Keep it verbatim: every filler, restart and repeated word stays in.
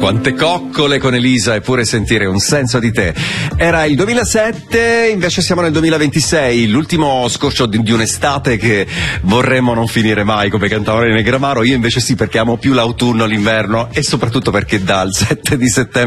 quante coccole con Elisa, eppure sentire un senso di te. Era il duemilasette, invece siamo nel duemilaventisei, l'ultimo scorcio di, di un'estate che vorremmo non finire mai, come cantava Negramaro. Io invece sì, perché amo più l'autunno, l'inverno e soprattutto perché dal sette di settembre